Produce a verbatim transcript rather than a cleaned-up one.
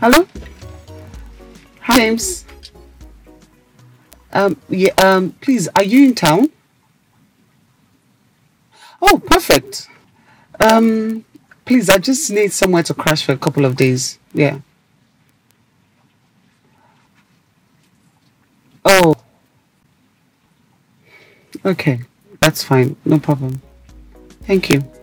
Hello? Hi, James. Um, yeah, um, please, are you in town? Oh, perfect. Um, please, I just need somewhere to crash for a couple of days. Yeah. Oh, okay. That's fine. No problem. Thank you.